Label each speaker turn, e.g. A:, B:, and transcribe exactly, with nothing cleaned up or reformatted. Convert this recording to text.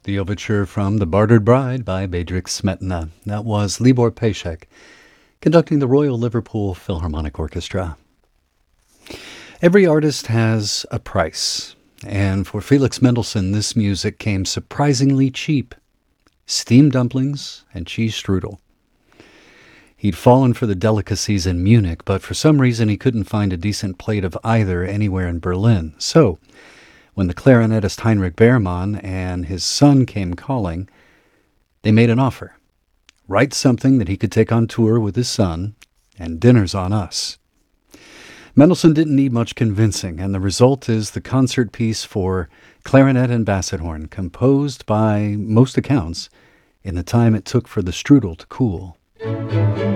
A: The overture from The Bartered Bride by Bedřich Smetana. That was Libor Pešek, conducting the Royal Liverpool Philharmonic Orchestra. Every artist has a price, and for Felix Mendelssohn, this music came surprisingly cheap. Steamed dumplings and cheese strudel. He'd fallen for the delicacies in Munich, but for some reason he couldn't find a decent plate of either anywhere in Berlin. So, when the clarinetist Heinrich Behrmann and his son came calling, they made an offer. Write something that he could take on tour with his son, and dinner's on us. Mendelssohn didn't need much convincing, and the result is the concert piece for clarinet and basset horn, composed by most accounts in the time it took for the strudel to cool.